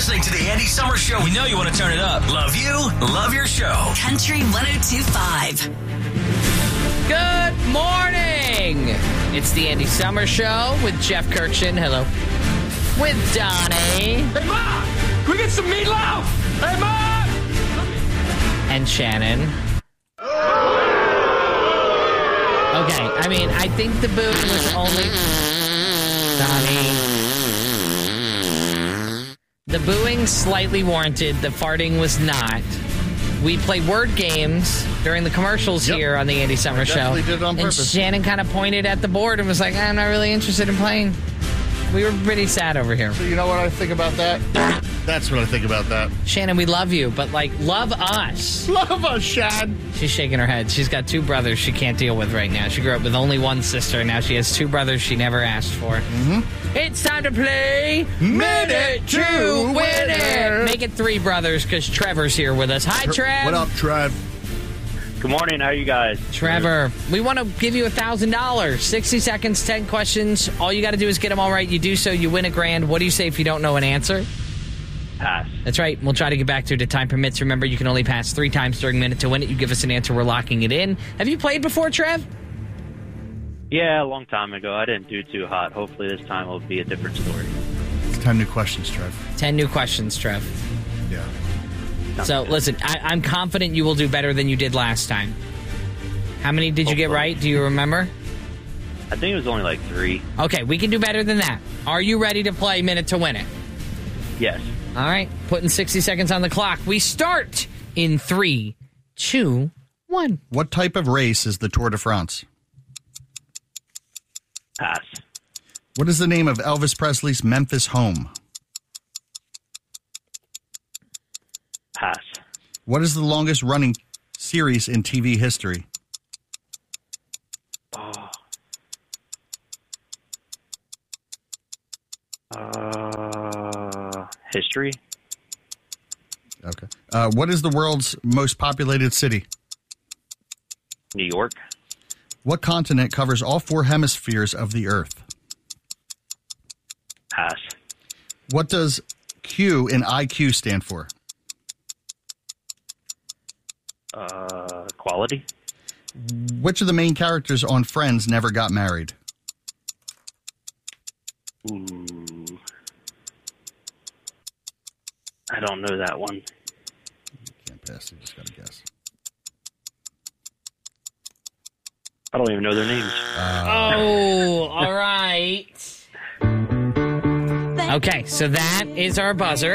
listening to the Andy Summer Show. We know you want to turn it up. Love you. Love your show. Country 102.5. Good morning. It's the Andy Summer Show with Jeff Kirchin. Hello. With Donnie. Hey, Ma! Can we get some meatloaf? Hey, Ma! And Shannon. Okay, I mean, I think the booing was only... Donnie. The booing slightly warranted. The farting was not. We play word games during the commercials here on the Andy Summer Show. Did it on purpose. And Shannon kind of pointed at the board and was like, I'm not really interested in playing. We were pretty sad over here. So you know what I think about that? That's what I think about that. Shannon, we love you, but, like, love us. Love us, Shad. She's shaking her head. She's got two brothers she can't deal with right now. She grew up with only one sister. Now she has two brothers she never asked for. Mm-hmm. It's time to play Minute to Win It. Make it three brothers because Trevor's here with us. Hi, Trev. What up, Trev? Good morning. How are you guys? Trevor, we want to give you $1,000. 60 seconds, 10 questions. All you got to do is get them all right. You do so, you win $1,000. What do you say if you don't know an answer? Pass. That's right. We'll try to get back to it if time permits. Remember, you can only pass 3 times during Minute to Win It. You give us an answer, we're locking it in. Have you played before, Trev? Yeah, a long time ago. I didn't do too hot. Hopefully this time will be a different story. It's 10 new questions, Trev. 10 new questions, Trev. Yeah. So, listen, I'm confident you will do better than you did last time. How many did you get right? Do you remember? I think it was only like 3. Okay, we can do better than that. Are you ready to play Minute to Win It? Yes. All right, putting 60 seconds on the clock. We start in 3, 2, 1. What type of race is the Tour de France? Pass. What is the name of Elvis Presley's Memphis home? Pass. What is the longest running series in TV history? History. Okay. What is the world's most populated city? New York. What continent covers all 4 hemispheres of the Earth? Pass. What does Q in IQ stand for? Quality. Which of the main characters on Friends never got married? Ooh. I don't know that one. You can't pass. You just got to guess. I don't even know their names. Oh, all right. Okay, so that is our buzzer.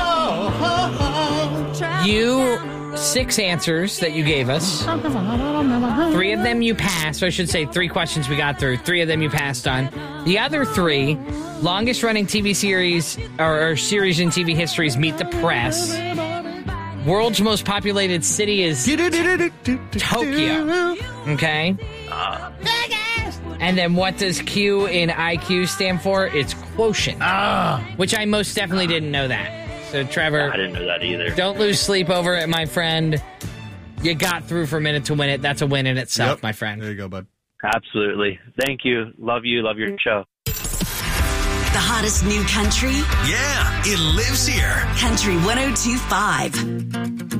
You 6 answers that you gave us. 3 of them you passed. Or I should say 3 questions we got through. 3 of them you passed on. The other 3, longest running TV series or series in TV history is Meet the Press. World's most populated city is Tokyo. Okay? And then what does Q in IQ stand for? It's quotient. Which I most definitely didn't know that. So, Trevor, I didn't know that either. Don't lose sleep over it, my friend. You got through for Minute to Win It. That's a win in itself, my friend. There you go, bud. Absolutely. Thank you. Love you. Love your show. The hottest new country? Yeah, it lives here. Country 102.5.